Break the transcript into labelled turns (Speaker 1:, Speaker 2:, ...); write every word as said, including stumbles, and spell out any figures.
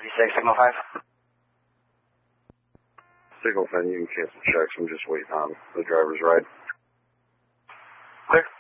Speaker 1: six, Signal five.
Speaker 2: Signal five, you can cancel checks. I'm just waiting on the driver's ride.
Speaker 1: Clear.